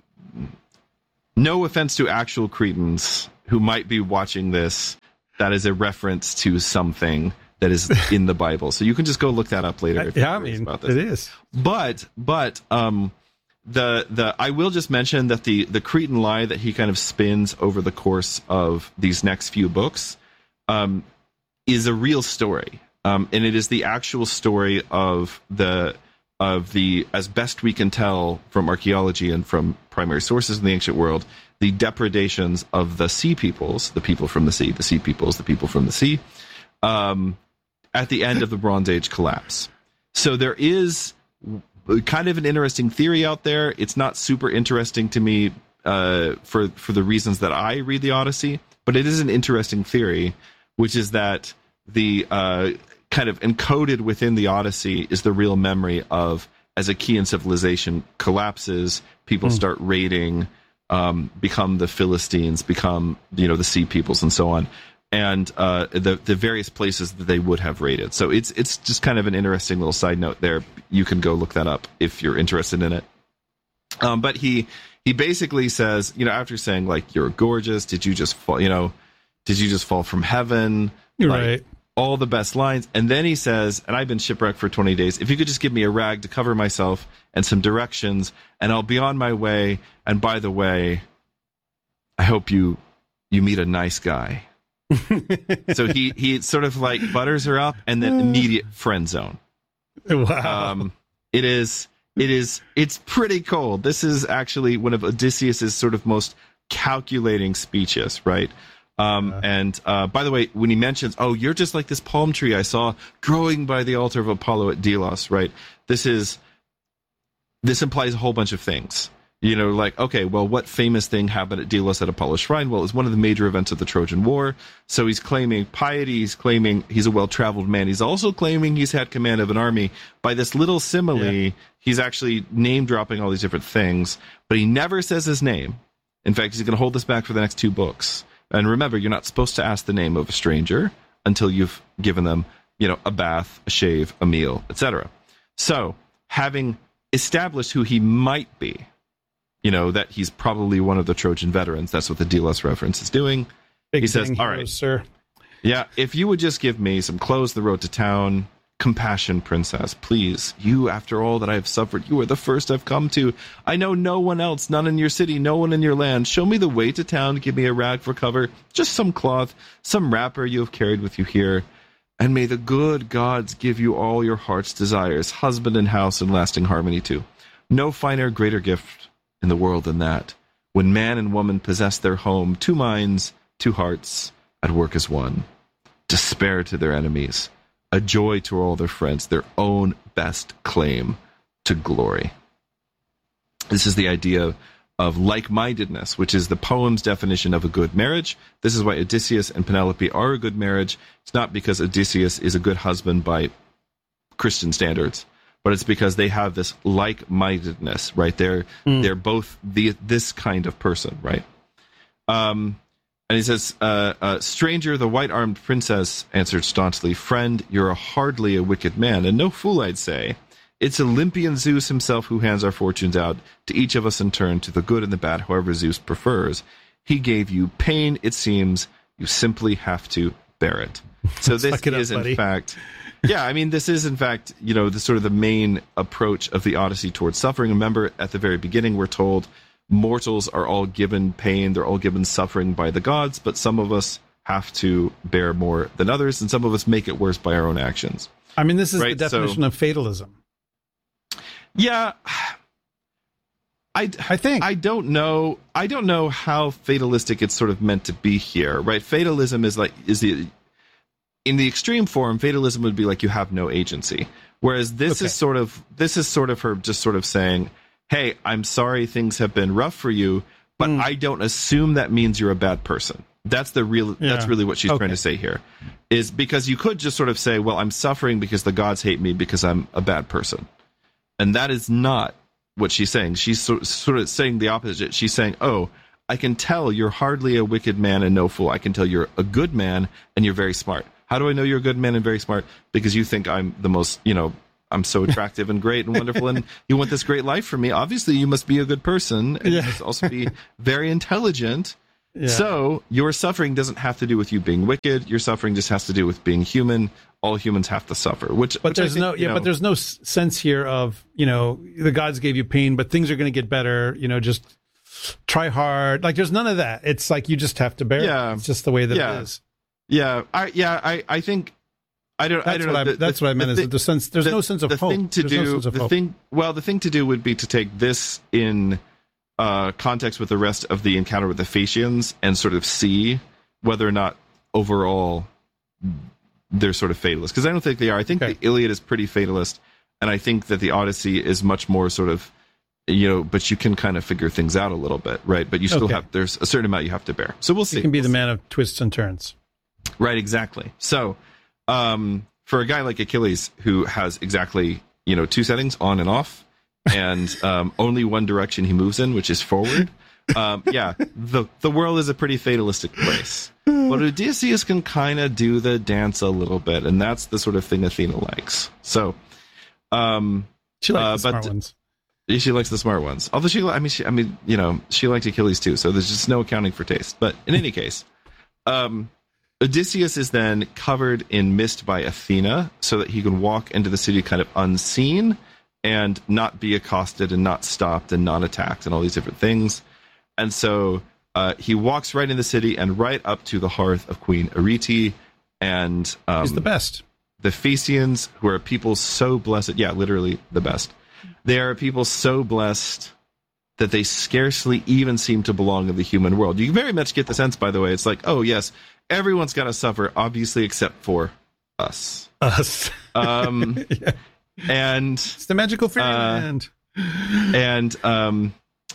Speaker 2: no offense to actual Cretans who might be watching this. That is a reference to something that is in the Bible. So you can just go look that up later. If
Speaker 1: yeah,
Speaker 2: you're
Speaker 1: I mean,
Speaker 2: about this.
Speaker 1: it is.
Speaker 2: But, but, um, the, the, I will just mention that the, the Cretan lie that he kind of spins over the course of these next few books, um, is a real story. Um, and it is the actual story of the, of the, as best we can tell from archaeology and from primary sources in the ancient world, the depredations of the sea peoples, the people from the sea, the sea peoples, the people from the sea, um, at the end of the Bronze Age collapse. So there is kind of an interesting theory out there. It's not super interesting to me uh, for for the reasons that I read the Odyssey, but it is an interesting theory, which is that the uh, kind of encoded within the Odyssey is the real memory of, as Achaean civilization collapses, people mm. start raiding, um, become the Philistines, become, you know, the sea peoples and so on. And uh, the the various places that they would have raided. So it's it's just kind of an interesting little side note there. You can go look that up if you're interested in it. Um, but he he basically says, you know, after saying like, "You're gorgeous," did you just fall? You know, did you just fall from heaven?
Speaker 1: You're
Speaker 2: like,
Speaker 1: right.
Speaker 2: All the best lines. And then he says, "And I've been shipwrecked for twenty days. If you could just give me a rag to cover myself and some directions, and I'll be on my way. And by the way, I hope you you meet a nice guy." So he he sort of like butters her up and then immediate friend zone.
Speaker 1: Wow.
Speaker 2: Um, it is it is it's pretty cold. This is actually one of Odysseus's sort of most calculating speeches, right? Um, uh, and uh, by the way, when he mentions, "Oh, you're just like this palm tree I saw growing by the altar of Apollo at Delos," right? This is this implies a whole bunch of things. You know, like, okay, well, what famous thing happened at Delos at Apollo's shrine? Well, it was one of the major events of the Trojan War. So he's claiming piety. He's claiming he's a well-traveled man. He's also claiming he's had command of an army. By this little simile, yeah. he's actually name-dropping all these different things, but he never says his name. In fact, he's going to hold this back for the next two books. And remember, you're not supposed to ask the name of a stranger until you've given them, you know, a bath, a shave, a meal, et cetera. So, having established who he might be, you know, that he's probably one of the Trojan veterans. That's what the Delos reference is doing.
Speaker 1: Big
Speaker 2: he says, all right,
Speaker 1: sir.
Speaker 2: Yeah, if you would just give me some clothes, the road to town, compassion, princess, please. You, after all that I have suffered, you are the first I've come to. I know no one else, none in your city, no one in your land. Show me the way to town, give me a rag for cover, just some cloth, some wrapper you have carried with you here. And may the good gods give you all your heart's desires, husband and house and lasting harmony too. No finer, greater gift in the world than that, when man and woman possess their home, two minds, two hearts, at work as one, despair to their enemies, a joy to all their friends, their own best claim to glory. This is the idea of like-mindedness, which is the poem's definition of a good marriage. This is why Odysseus and Penelope are a good marriage. It's not because Odysseus is a good husband by Christian standards, but it's because they have this like-mindedness, right? They're mm. they're both the this kind of person, right? Um, and he says, uh, uh, "Stranger, the white-armed princess answered staunchly, 'Friend, you're a hardly a wicked man, and no fool, I'd say. It's Olympian Zeus himself who hands our fortunes out to each of us in turn, to the good and the bad, however Zeus prefers. He gave you pain, it seems. You simply have to bear it.'" So this
Speaker 1: it
Speaker 2: is,
Speaker 1: up,
Speaker 2: in fact... Yeah, I mean, this is, in fact, you know, the sort of the main approach of the Odyssey towards suffering. Remember, at the very beginning, we're told mortals are all given pain, they're all given suffering by the gods, but some of us have to bear more than others, and some of us make it worse by our own actions.
Speaker 1: I mean, this is
Speaker 2: right?
Speaker 1: the definition
Speaker 2: so,
Speaker 1: of fatalism.
Speaker 2: Yeah, I,
Speaker 1: I think.
Speaker 2: I don't know. I don't know how fatalistic it's sort of meant to be here, right? Fatalism is like, is the... In the extreme form, fatalism would be like you have no agency. Whereas this okay. is sort of this is sort of her just sort of saying, "Hey, I'm sorry things have been rough for you, but mm. I don't assume that means you're a bad person." That's the real yeah. that's really what she's okay. trying to say here. Is because you could just sort of say, "Well, I'm suffering because the gods hate me because I'm a bad person." And that is not what she's saying. She's so, sort of saying the opposite. She's saying, "Oh, I can tell you're hardly a wicked man and no fool. I can tell you're a good man and you're very smart. How do I know you're a good man and very smart? Because you think I'm the most, you know, I'm so attractive and great and wonderful, and you want this great life for me. Obviously, you must be a good person, and
Speaker 1: Yeah.
Speaker 2: you must also be very intelligent.
Speaker 1: Yeah.
Speaker 2: So your suffering doesn't have to do with you being wicked. Your suffering just has to do with being human. All humans have to suffer. Which,
Speaker 1: But
Speaker 2: which I
Speaker 1: there's
Speaker 2: think,
Speaker 1: no,
Speaker 2: you
Speaker 1: yeah,
Speaker 2: know,
Speaker 1: but there's no s- sense here of, you know, the gods gave you pain, but things are going to get better. You know, just try hard. Like, there's none of that. It's like you just have to bear.
Speaker 2: Yeah.
Speaker 1: It. It's just the way that
Speaker 2: Yeah.
Speaker 1: it is.
Speaker 2: yeah, I, yeah, I, I think. I don't.
Speaker 1: That's
Speaker 2: I don't
Speaker 1: what
Speaker 2: know.
Speaker 1: I. That's what I meant. Is
Speaker 2: thi-
Speaker 1: that the sense. There's
Speaker 2: the,
Speaker 1: no sense of
Speaker 2: the
Speaker 1: hope.
Speaker 2: thing to
Speaker 1: there's
Speaker 2: do.
Speaker 1: no sense of
Speaker 2: the
Speaker 1: hope.
Speaker 2: thing. Well, the thing to do would be to take this in uh, context with the rest of the encounter with the Phaeacians and sort of see whether or not overall they're sort of fatalist. Because I don't think they are. I think
Speaker 1: Okay.
Speaker 2: the Iliad is pretty fatalist, and I think that the Odyssey is much more sort of, you know. But you can kind of figure things out a little bit, right? But you still
Speaker 1: Okay.
Speaker 2: have. There's a certain amount you have to bear. So we'll see.
Speaker 1: You can be
Speaker 2: We'll
Speaker 1: the
Speaker 2: see.
Speaker 1: man of twists and turns.
Speaker 2: Right, exactly. So, um, for a guy like Achilles, who has exactly, you know, two settings, on and off, and um, only one direction he moves in, which is forward, um, yeah, the the world is a pretty fatalistic place. But Odysseus can kind of do the dance a little bit, and that's the sort of thing Athena likes. So, um,
Speaker 1: She likes
Speaker 2: Uh,
Speaker 1: the smart
Speaker 2: but-
Speaker 1: ones.
Speaker 2: she likes the smart ones. Although she, I mean, she, I mean, you know, she liked Achilles too. So there's just no accounting for taste. But in any case, um, Odysseus is then covered in mist by Athena so that he can walk into the city kind of unseen and not be accosted and not stopped and not attacked and all these different things. And so uh, he walks right in the city and right up to the hearth of Queen Arete. And um,
Speaker 1: He's the best.
Speaker 2: the Phaeacians, who are a people so blessed, yeah, literally the best. They are a people so blessed that they scarcely even seem to belong in the human world. You very much get the sense, by the way, it's like, oh yes, everyone's got to suffer, obviously, except for us.
Speaker 1: Us.
Speaker 2: Um,
Speaker 1: Yeah.
Speaker 2: and
Speaker 1: It's the magical fairyland.
Speaker 2: and um,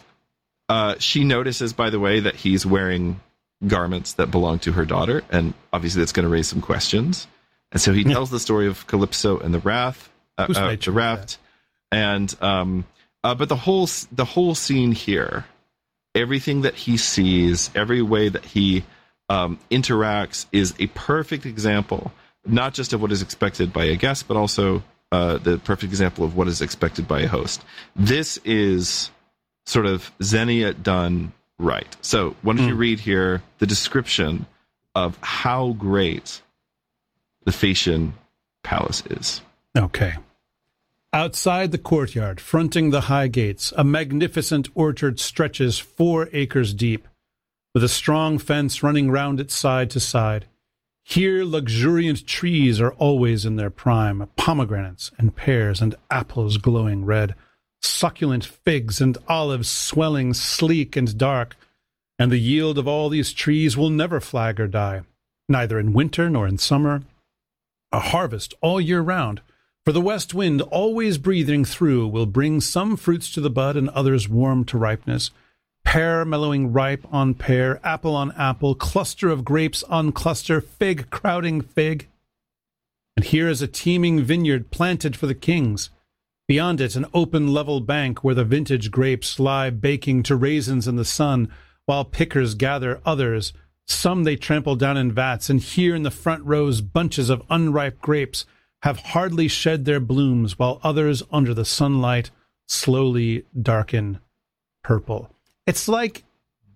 Speaker 2: uh, she notices, by the way, that he's wearing garments that belong to her daughter, and obviously that's going to raise some questions. And so he tells the story of Calypso and the raft, uh,
Speaker 1: Whose
Speaker 2: uh,
Speaker 1: nature
Speaker 2: the
Speaker 1: was
Speaker 2: raft, and um, uh, but the whole the whole scene here, everything that he sees, every way that he um, interacts, is a perfect example, not just of what is expected by a guest, but also uh, the perfect example of what is expected by a host. This is sort of Xenia done right. So why don't you read here the description of how great the Phaeacian palace is.
Speaker 1: Okay. Outside the courtyard, fronting the high gates, a magnificent orchard stretches four acres deep, with a strong fence running round it side to side. Here luxuriant trees are always in their prime, pomegranates and pears and apples glowing red, succulent figs and olives swelling sleek and dark, and the yield of all these trees will never flag or die, neither in winter nor in summer, a harvest all year round. For the west wind, always breathing through, will bring some fruits to the bud and others warm to ripeness. Pear mellowing ripe on pear, apple on apple, cluster of grapes on cluster, fig crowding fig. And here is a teeming vineyard planted for the kings. Beyond it, an open level bank where the vintage grapes lie baking to raisins in the sun, while pickers gather others. Some they trample down in vats, and here in the front rows bunches of unripe grapes have hardly shed their blooms, while others under the sunlight slowly darken purple. It's like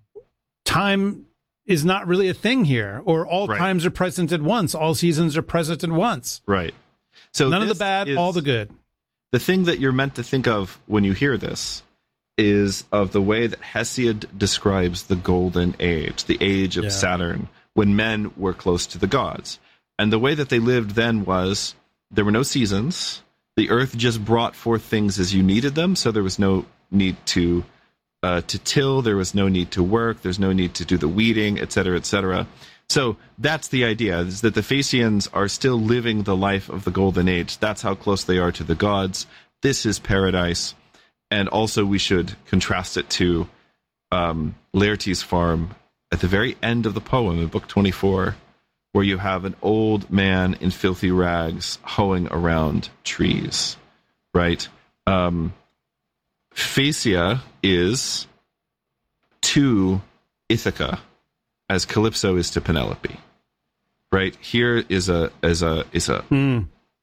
Speaker 1: time is not really a thing here, or all
Speaker 2: Right.
Speaker 1: times are present at once, all seasons are present at once.
Speaker 2: Right. So
Speaker 1: None of the
Speaker 2: this
Speaker 1: bad,
Speaker 2: is-
Speaker 1: all the good.
Speaker 2: The thing that you're meant to think of when you hear this is of the way that Hesiod describes the golden age, the age of
Speaker 1: Yeah.
Speaker 2: Saturn, when men were close to the gods. And the way that they lived then was there were no seasons. The earth just brought forth things as you needed them, so there was no need to uh, to till, there was no need to work, there's no need to do the weeding, et cetera, et cetera. So that's the idea, is that the Phaeacians are still living the life of the golden age. That's how close they are to the gods. This is paradise. And also we should contrast it to um, Laertes' farm at the very end of the poem in book twenty-four, where you have an old man in filthy rags hoeing around trees, right? Um, Phaeacia is to Ithaca as Calypso is to Penelope, right? Here is a is a is a
Speaker 1: Mm.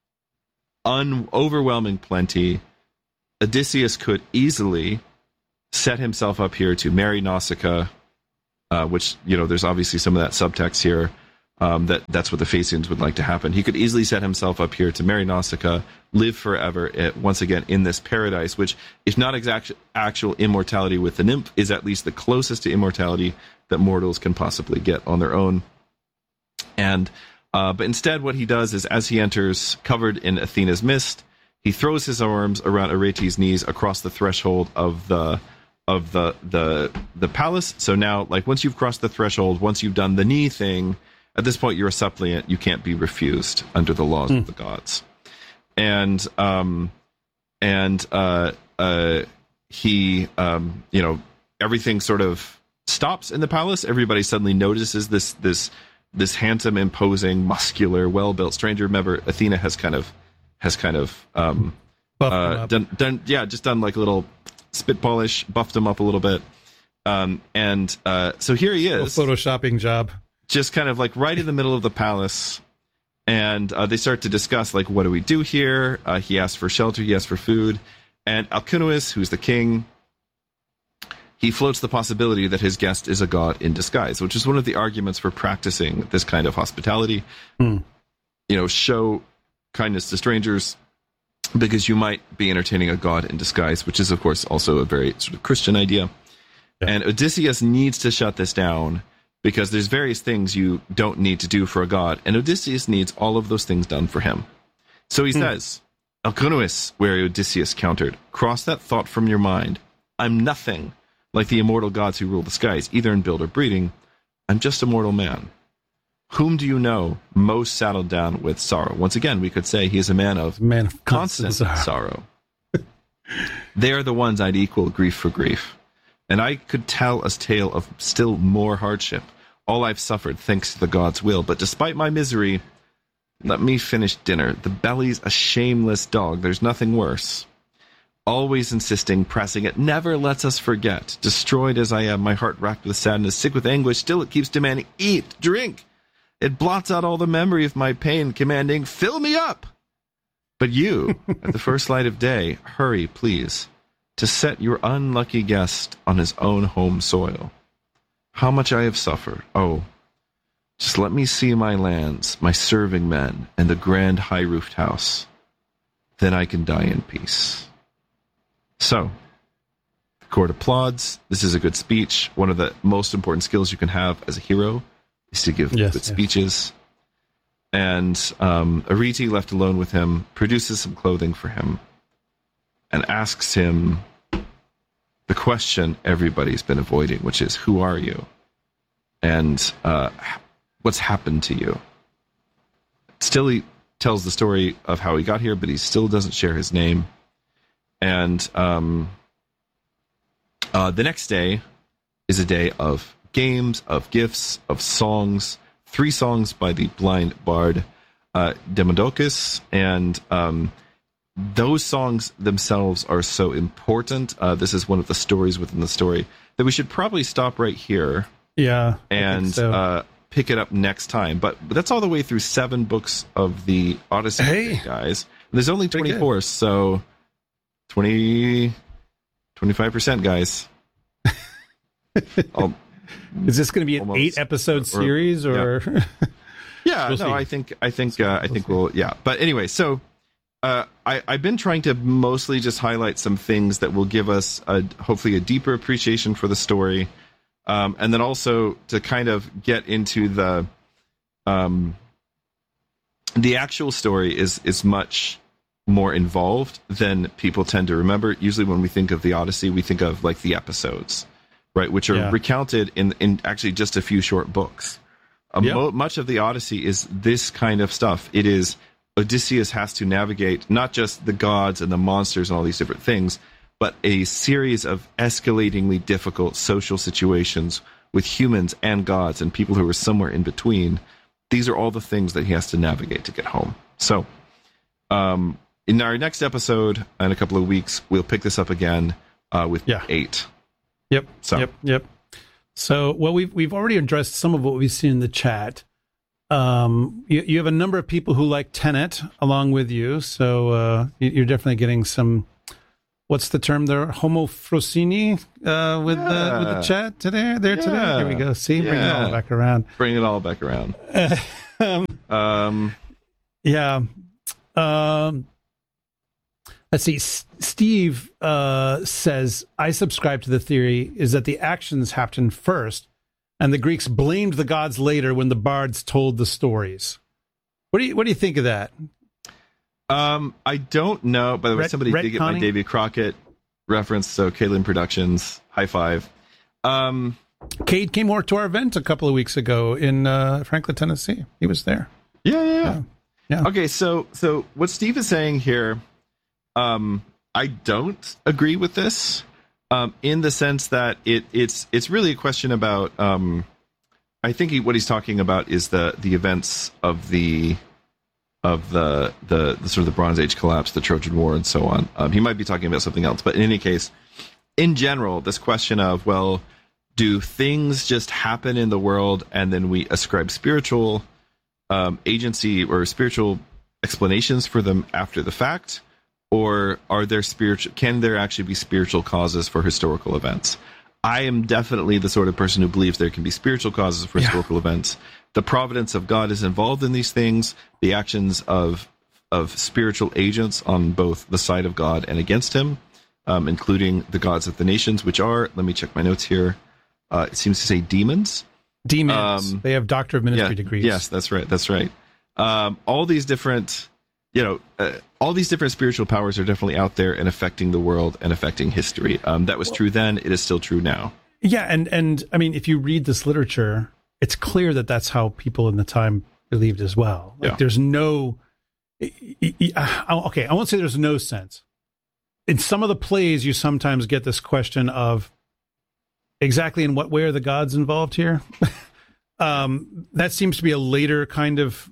Speaker 2: un overwhelming plenty. Odysseus could easily set himself up here to marry Nausicaa, uh, which, you know, there's obviously some of that subtext here. Um, that that's what the Phaeacians would like to happen. He could easily set himself up here to marry Nausicaa, live forever, at, once again in this paradise, which, if not exact actual immortality with the nymph, is at least the closest to immortality that mortals can possibly get on their own. And uh, but instead, what he does is, as he enters, covered in Athena's mist, he throws his arms around Arete's knees across the threshold of the of the the the palace. So now, like, once you've crossed the threshold, once you've done the knee thing, at this point, you're a suppliant. You can't be refused under the laws mm. of the gods. And um, and uh, uh, he, um, you know, everything sort of stops in the palace. Everybody suddenly notices this this this handsome, imposing, muscular, well-built stranger. Remember, Athena has kind of has kind of um, uh, done done yeah, just done like a little spit polish, buffed him up a little bit. Um, and uh, so here he is,
Speaker 1: a photoshopping job.
Speaker 2: Just kind of like right in the middle of the palace, and uh, they start to discuss, like, what do we do here? Uh, he asks for shelter, he asks for food, and Alcinoüs, who's the king, he floats the possibility that his guest is a god in disguise, which is one of the arguments for practicing this kind of hospitality.
Speaker 1: Hmm.
Speaker 2: You know, show kindness to strangers because you might be entertaining a god in disguise, which is, of course, also a very sort of Christian idea. Yeah. And Odysseus needs to shut this down, because there's various things you don't need to do for a god, and Odysseus needs all of those things done for him. So he mm. says, Alcinoüs, where Odysseus countered, cross that thought from your mind. I'm nothing like the immortal gods who rule the skies, either in build or breeding. I'm just a mortal man. Whom do you know most saddled down with sorrow? Once again, we could say he is a man of,
Speaker 1: man of
Speaker 2: constant, constant sorrow. They are the ones I'd equal grief for grief. And I could tell a tale of still more hardship, all I've suffered thanks to the gods' will. But despite my misery, let me finish dinner. The belly's a shameless dog. There's nothing worse. Always insisting, pressing it, never lets us forget. Destroyed as I am, my heart racked with sadness, sick with anguish, still it keeps demanding, eat, drink. It blots out all the memory of my pain, commanding, fill me up. But you, at the first light of day, hurry, please, to set your unlucky guest on his own home soil. How much I have suffered. Oh, just let me see my lands, my serving men, and the grand high-roofed house. Then I can die in peace. So, the court applauds. This is a good speech. One of the most important skills you can have as a hero is to give
Speaker 1: yes,
Speaker 2: good
Speaker 1: yes.
Speaker 2: speeches. And um, Arete, left alone with him, produces some clothing for him and asks him the question everybody's been avoiding, which is, who are you? And uh, what's happened to you? Still, he tells the story of how he got here, but he still doesn't share his name. And um, uh, the next day is a day of games, of gifts, of songs. Three songs by the blind bard uh, Demodocus, and um, those songs themselves are so important. Uh, this is one of the stories within the story that we should probably stop right here.
Speaker 1: Yeah,
Speaker 2: and
Speaker 1: so.
Speaker 2: uh, pick it up next time. But, but that's all the way through seven books of the Odyssey,
Speaker 1: hey,
Speaker 2: guys. And there's only twenty-four, so twenty, twenty-five percent, guys.
Speaker 1: Is this going to be an almost, eight episode or, series, or?
Speaker 2: Yeah, yeah we'll no, see. I think I think uh, I think we'll, we'll yeah. But anyway, so. Uh, I, I've been trying to mostly just highlight some things that will give us a, hopefully a deeper appreciation for the story, um, and then also to kind of get into the um, the actual story is is much more involved than people tend to remember. Usually, when we think of the Odyssey, we think of like the episodes, right, which are yeah. recounted in in actually just a few short books. Um, yep. mo- much of the Odyssey is this kind of stuff. It is. Odysseus has to navigate not just the gods and the monsters and all these different things, but a series of escalatingly difficult social situations with humans and gods and people who are somewhere in between. These are all the things that he has to navigate to get home. So, um, in our next episode, in a couple of weeks, we'll pick this up again uh, with
Speaker 1: yeah.
Speaker 2: eight.
Speaker 1: Yep.
Speaker 2: So.
Speaker 1: Yep. Yep. So, well, we've we've already addressed some of what we've seen in the chat. um, you, you have a number of people who like Tenet along with you, so uh, you- you're definitely getting some. What's the term there? Homofrosini uh, with
Speaker 2: Yeah.
Speaker 1: the with the chat today. There today.
Speaker 2: Yeah.
Speaker 1: Here we go. See, bring it
Speaker 2: Yeah.
Speaker 1: all back around.
Speaker 2: Bring it all back around. um,
Speaker 1: Yeah. Um, let's see. S- Steve uh, says, I subscribe to the theory is that the actions happened first, and the Greeks blamed the gods later when the bards told the stories. What do you What do you think of that?
Speaker 2: um, I don't know. By the way,
Speaker 1: Ret-
Speaker 2: somebody did get my
Speaker 1: retconning?
Speaker 2: Davy Crockett reference, so Kalen Productions, high five. Um,
Speaker 1: Cade came over to our event a couple of weeks ago in uh, Franklin, Tennessee. He was there.
Speaker 2: yeah, yeah, yeah.
Speaker 1: Yeah. Yeah.
Speaker 2: Okay, so so what Steve is saying here, um, I don't agree with this, um, in the sense that it it's it's really a question about. Um, I think he, what he's talking about is the the events of the of the, the the sort of the Bronze Age collapse, the Trojan War, and so on. Um, he might be talking about something else, but in any case, in general, this question of, well, do things just happen in the world and then we ascribe spiritual um, agency or spiritual explanations for them after the fact, or are there spiritual? Can there actually be spiritual causes for historical events? I am definitely the sort of person who believes there can be spiritual causes for
Speaker 1: Yeah.
Speaker 2: historical events. The providence of God is involved in these things. The actions of of spiritual agents on both the side of God and against Him, um, including the gods of the nations, which are, let me check my notes here. Uh, it seems to say demons.
Speaker 1: Demons.
Speaker 2: Um,
Speaker 1: they have Doctor of Ministry degrees.
Speaker 2: Yes, that's right. That's right. Um, all these different, you know, uh, all these different spiritual powers are definitely out there and affecting the world and affecting history. Um, that was true then. It is still true now.
Speaker 1: Yeah, and and I mean, if you read this literature, it's clear that that's how people in the time believed as well. Like,
Speaker 2: Yeah.
Speaker 1: there's no. I- I- I- Okay, I won't say there's no sense. In some of the plays, you sometimes get this question of exactly in what way are the gods involved here. um, that seems to be a later kind of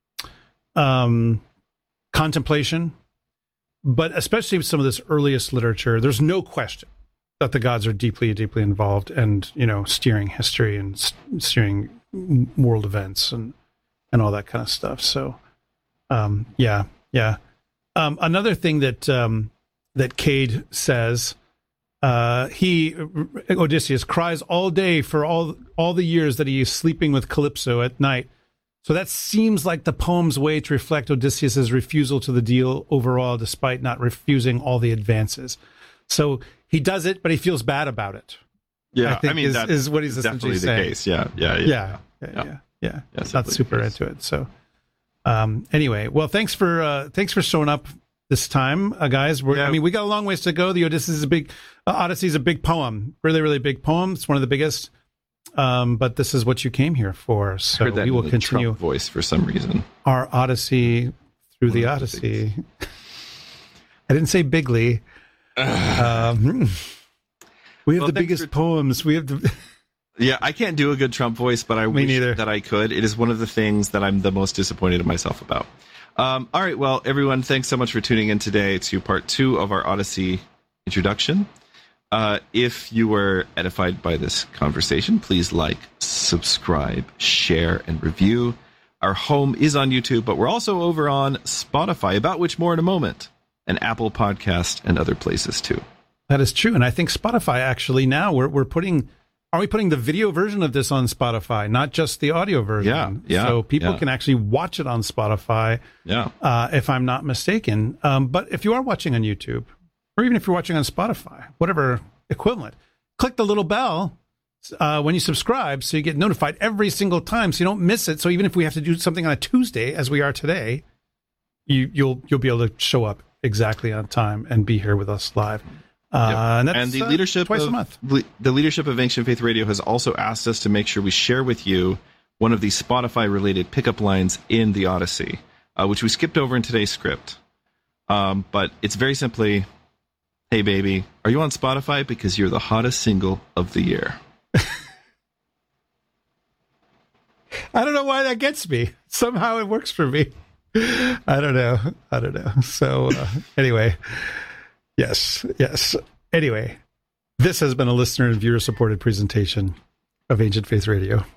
Speaker 1: um, contemplation, but especially with some of this earliest literature, there's no question that the gods are deeply, deeply involved and, you know, steering history and s- steering world events and, and all that kind of stuff. So, um, yeah, yeah. Um, another thing that, um, that Cade says, uh, he, Odysseus cries all day for all, all the years that he is sleeping with Calypso at night. So that seems like the poem's way to reflect Odysseus's refusal to the deal overall, despite not refusing all the advances. So he does it, but he feels bad about it.
Speaker 2: Yeah,
Speaker 1: I think
Speaker 2: mean
Speaker 1: is,
Speaker 2: that
Speaker 1: is what he's essentially
Speaker 2: definitely the
Speaker 1: saying.
Speaker 2: case. Yeah, yeah, yeah.
Speaker 1: Yeah, yeah, yeah,
Speaker 2: Yeah.
Speaker 1: yeah. yeah.
Speaker 2: That's
Speaker 1: It's not
Speaker 2: definitely
Speaker 1: super
Speaker 2: the case.
Speaker 1: into it. So, um, anyway, well, thanks for uh, thanks for showing up this time, uh, guys. We're,
Speaker 2: Yeah.
Speaker 1: I mean, we got a long ways to go. The Odyssey is a big uh, Odyssey is a big poem, really, really big poem. It's one of the biggest. Um, but this is what you came here for, so
Speaker 2: Heard that
Speaker 1: we will
Speaker 2: in the
Speaker 1: continue
Speaker 2: Trump voice for some reason.
Speaker 1: our Odyssey through the
Speaker 2: One of the
Speaker 1: Odyssey. I didn't say bigly. um, we have
Speaker 2: Well,
Speaker 1: the
Speaker 2: thanks
Speaker 1: biggest
Speaker 2: for-
Speaker 1: poems. We have the.
Speaker 2: Yeah, I can't do a good Trump voice, but I
Speaker 1: Me
Speaker 2: wish
Speaker 1: neither.
Speaker 2: that I could. It is one of the things that I'm the most disappointed in myself about. Um, all right, well, everyone, thanks so much for tuning in today to part two of our Odyssey introduction. Uh, if you were edified by this conversation, please like, subscribe, share, and review. Our home is on YouTube, but we're also over on Spotify, about which more in a moment, and Apple Podcast and other places too.
Speaker 1: That is true, and I think Spotify actually now we're we're putting. Are we putting the video version of this on Spotify, not just the audio version?
Speaker 2: Yeah, yeah,
Speaker 1: So people
Speaker 2: yeah.
Speaker 1: can actually watch it on Spotify,
Speaker 2: Yeah.
Speaker 1: uh, if I'm not mistaken. Um, but if you are watching on YouTube, or even if you're watching on Spotify, whatever equivalent, click the little bell uh, when you subscribe, so you get notified every single time, so you don't miss it. So even if we have to do something on a Tuesday, as we are today, you you'll you'll be able to show up exactly on time and be here with us live. Uh,
Speaker 2: Yep.
Speaker 1: and, that's,
Speaker 2: and the
Speaker 1: uh,
Speaker 2: leadership
Speaker 1: twice
Speaker 2: of
Speaker 1: a month.
Speaker 2: le- the leadership of Ancient Faith Radio has also asked us to make sure we share with you one of the Spotify related pickup lines in the Odyssey, uh, which we skipped over in today's script. Um, but it's very simply, "Hey baby, are you on Spotify? Because you're the hottest single of the year."
Speaker 1: I don't know why that gets me. Somehow it works for me. I don't know. I don't know. So uh, anyway, yes, yes. Anyway, this has been a listener and viewer supported presentation of Ancient Faith Radio.